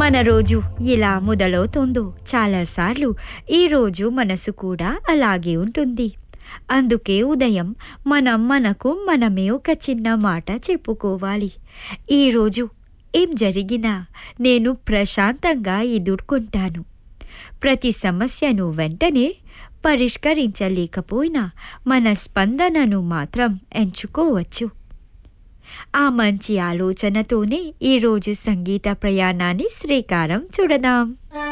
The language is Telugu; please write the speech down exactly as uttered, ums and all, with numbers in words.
మన రోజు ఎలా మొదలవుతుందో చాలాసార్లు ఈరోజు మనసు కూడా అలాగే ఉంటుంది. అందుకే ఉదయం మనం మనకు మనమే ఒక చిన్న మాట చెప్పుకోవాలి. ఈరోజు ఏం జరిగినా నేను ప్రశాంతంగా ఎదుర్కొంటాను. ప్రతి సమస్యను వెంటనే పరిష్కరించలేకపోయినా మన స్పందనను మాత్రం ఎంచుకోవచ్చు. ఆ మంచి ఆలోచనతోనే ఈరోజు సంగీత ప్రయాణాన్ని శ్రీకారం చుడదాం.